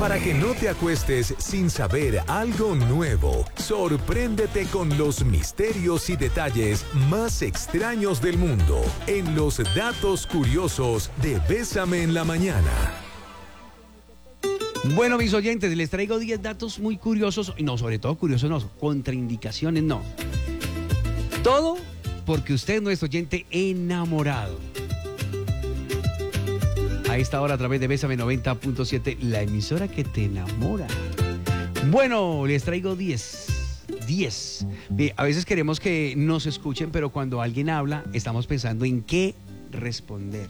Para que no te acuestes sin saber algo nuevo, sorpréndete con los misterios y detalles más extraños del mundo en los datos curiosos de Bésame en la Mañana. Bueno, mis oyentes, les traigo 10 datos muy curiosos, no, sobre todo curiosos no, contraindicaciones no. Todo porque usted es nuestro oyente enamorado. A esta hora a través de Bésame 90.7, la emisora que te enamora. Bueno, les traigo 10. A veces queremos que nos escuchen, pero cuando alguien habla, estamos pensando en qué responder.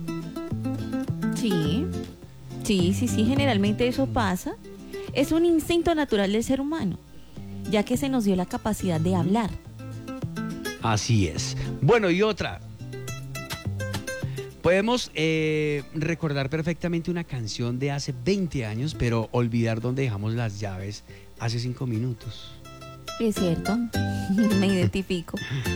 Sí, generalmente eso pasa. Es un instinto natural del ser humano, ya que se nos dio la capacidad de hablar. Así es. Bueno, y otra. Podemos recordar perfectamente una canción de hace 20 años, pero olvidar dónde dejamos las llaves hace 5 minutos. Es cierto, me identifico.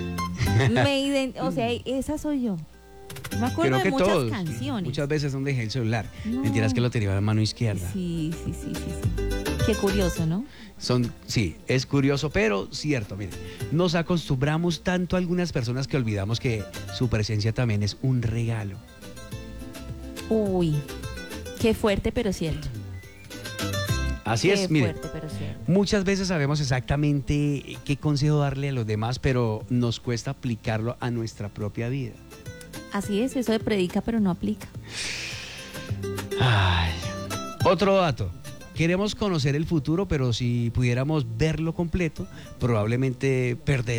O sea, esa soy yo. Me acuerdo de muchas todos, canciones. Muchas veces donde dejé el celular. No. Mentiras que lo tenía en la mano izquierda. Sí. Qué curioso, ¿no? Sí, es curioso, pero cierto, miren. Nos acostumbramos tanto a algunas personas que olvidamos que su presencia también es un regalo. Uy, qué fuerte, pero cierto. Así es, miren. Fuerte, pero cierto. Muchas veces sabemos exactamente qué consejo darle a los demás, pero nos cuesta aplicarlo a nuestra propia vida. Así es, eso de predica, pero no aplica. Ay. Otro dato. Queremos conocer el futuro, pero si pudiéramos verlo completo, probablemente perder